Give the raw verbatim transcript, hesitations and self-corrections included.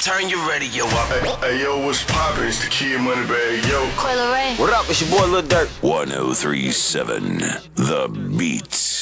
turn your radio up. Hey, hey yo, what's poppin'? It's the Kid Moneybagg, yo. Coil Ray. What up? It's your boy Lil Durk. one oh three point seven The Beats.